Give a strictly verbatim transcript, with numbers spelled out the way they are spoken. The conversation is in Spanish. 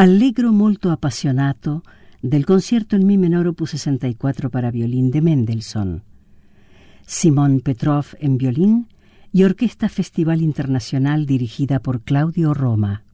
Allegro molto appassionato del concierto in Mi menor opus sessantaquattro para violín de Mendelssohn. Simón Petrov en violín y Orquesta Festival Internacional dirigida por Claudio Roma.